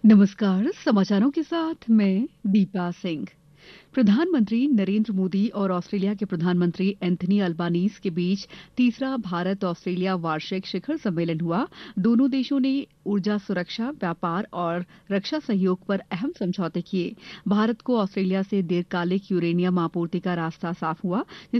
नमस्कार समाचारों के साथ मैं दीपा सिंह। प्रधानमंत्री नरेंद्र मोदी और ऑस्ट्रेलिया के प्रधानमंत्री एंथनी अल्बानीज के बीच तीसरा भारत ऑस्ट्रेलिया वार्षिक शिखर सम्मेलन हुआ। दोनों देशों ने ऊर्जा सुरक्षा, व्यापार और रक्षा सहयोग पर अहम समझौते किए। भारत को ऑस्ट्रेलिया से दीर्घकालिक यूरेनियम आपूर्ति का रास्ता साफ हुआ,